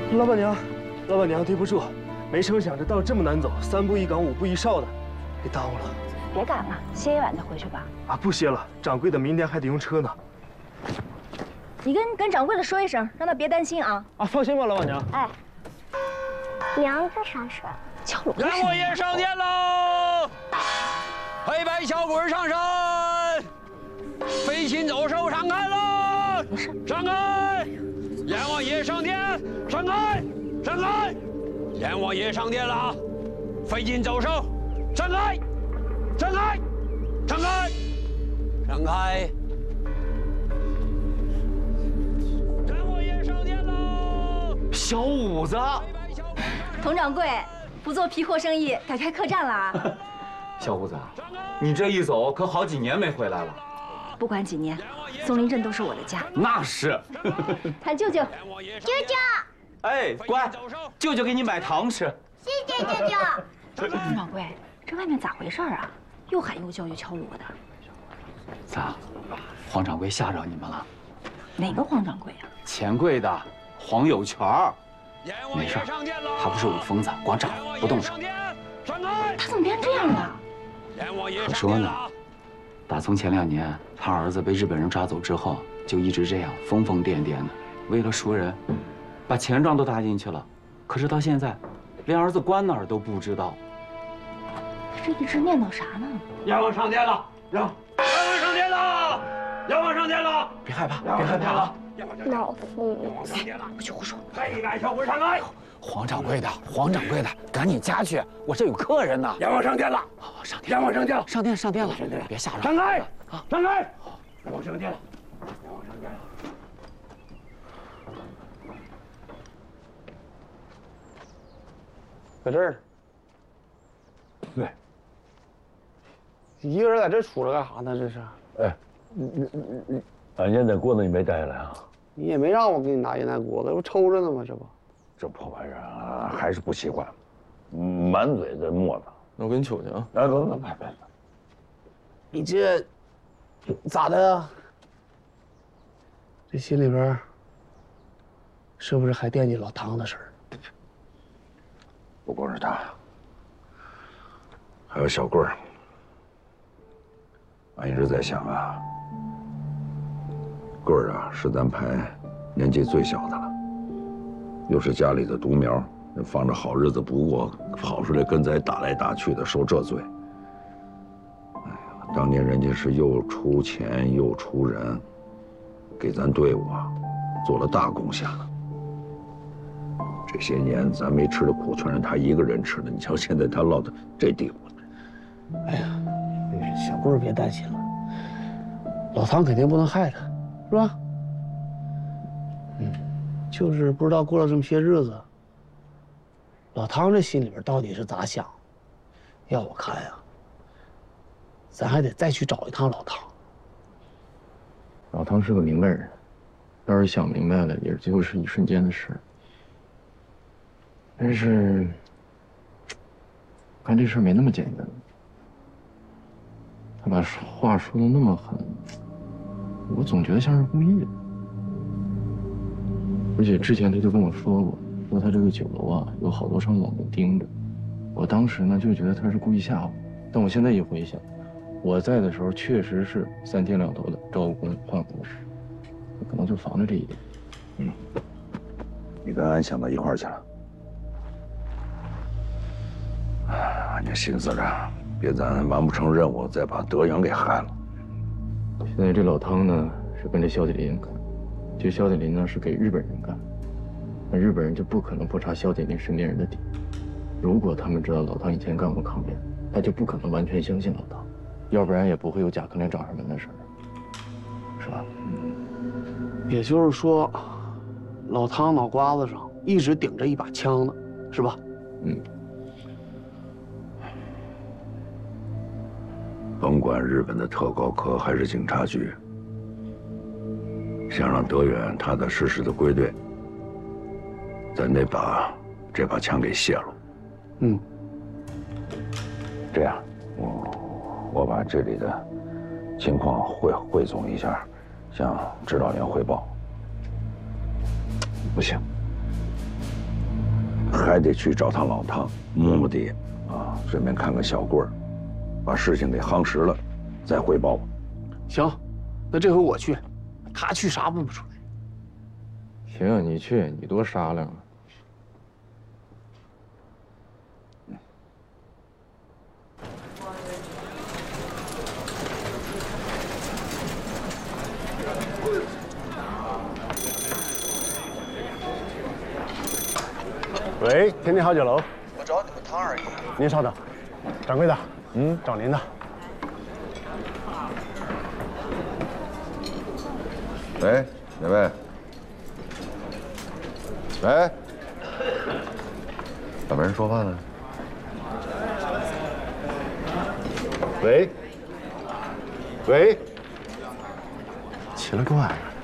老板娘，老板娘，对不住，没成想这道这么难走，3步一岗，5步一哨的，给耽误了。 别赶了，歇一晚再回去吧。 啊，不歇了，掌柜的明天还得用车呢。 你跟掌柜的说一声，让他别担心啊。 啊，放心吧，老板娘。 哎， 娘子啥事？ 敲锣。 阎王爷上殿喽！黑白小鬼上身，飞禽走兽上开了！上开！阎王爷上殿，上开！上开！阎王爷上殿了，飞禽走兽，上开！上开！上开！上开！阎王爷上殿喽！ 小五子， 佟掌柜，不做皮货生意，改开客栈了啊？ 小五子，你这一走可好几年没回来了。 不管几年，松林镇都是我的家。 那是。 喊舅舅， 舅舅， 哎，乖，舅舅给你买糖吃。 谢谢舅舅。 佟掌柜，这外面咋回事啊？又喊又叫又敲锣的。 咋？黄掌柜吓着你们了？ 哪个黄掌柜啊？ 钱柜的黄有权儿。没事，他不是武疯子，光站着不动手。 他怎么变成这样了？ 可说呢，打从前2年他儿子被日本人抓走之后，就一直这样疯疯癫癫的，为了赎人，把钱庄都搭进去了。可是到现在，连儿子关哪儿都不知道。 这一直念叨啥呢？ 阎王上殿了！阎王上殿了！阎王上殿了！ 别害怕，别害怕啊！ 老夫， 不许胡说！ 黑白小鬼上开！ 黄掌柜的，黄掌柜的，赶紧家去，我这有客人呢。 阎王上殿了！ 上殿！ 阎王上殿了！ 上殿！上殿了！别吓着！ 上开！上开！阎王上殿了！阎王上殿了！ 搁这儿。 对。 一个人在这杵着干啥呢？这是。 哎，俺烟袋锅子你没带来啊？ 你也没让我给你拿烟袋锅子，这不抽着呢吗？这不。 这破玩意儿啊，还是不习惯，满嘴的沫子。 那我给你取去啊。 来，走，别。 你这咋的啊？这心里边是不是还惦记老唐的事儿？ 不光是他，还有小棍儿。俺一直在想啊，棍儿啊是咱排年纪最小的了，又是家里的独苗，放着好日子不过，跑出来跟咱打来打去的，受这罪。哎呀，当年人家是又出钱又出人，给咱队伍啊做了大贡献了。这些年咱没吃的苦，全是他一个人吃的。你瞧现在他落到这地步了。 哎呀，小棍儿别担心了，老唐肯定不能害他，是吧？就是不知道过了这么些日子，老唐这心里边到底是咋想？要我看呀，咱还得再去找一趟老唐。 老唐是个明白人，要是想明白了，也就是一瞬间的事。但是，看这事儿没那么简单。他把话说的那么狠，我总觉得像是故意的。而且之前他就跟我说过，说他这个酒楼啊有好多双眼睛盯着。我当时呢就觉得他是故意吓我，但我现在一回想，我在的时候确实是3天2头的招工换伙食，可能就防着这一点。 你跟俺想到一块儿去了。俺就寻思着，别咱完不成任务，再把德阳给害了。 现在这老汤呢是跟着萧铁林干，这萧铁林呢是给日本人干，那日本人就不可能不查萧铁林身边人的底。如果他们知道老汤以前干过抗辩，他就不可能完全相信老汤，要不然也不会有贾克连找上门的事儿，是吧？ 也就是说，老汤脑瓜子上一直顶着一把枪呢，是吧？ 甭管日本的特高科还是警察局，想让德远踏踏实实的归队，咱得把这把枪给泄露。这样，我把这里的情况汇总一下，向指导员汇报。 不行， 还得去找趟老汤摸摸底，啊，顺便看看小棍儿，把事情给夯实了，再汇报。 行，那这回我去，他去啥问不出来。 行啊，你去，你多商量啊。 喂，天天好酒楼。 我找你们汤而已。 您稍等，掌柜的，找您的。 喂，哪位？喂，咋没人说话呢？ 喂，喂，奇了怪了。